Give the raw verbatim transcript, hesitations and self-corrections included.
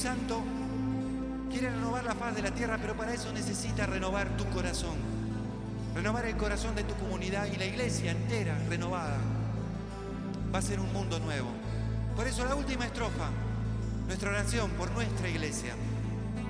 Santo quiere renovar la faz de la tierra, pero para eso necesita renovar tu corazón, renovar el corazón de tu comunidad, y la iglesia entera renovada va a ser un mundo nuevo. Por eso la última estrofa, nuestra oración por nuestra iglesia.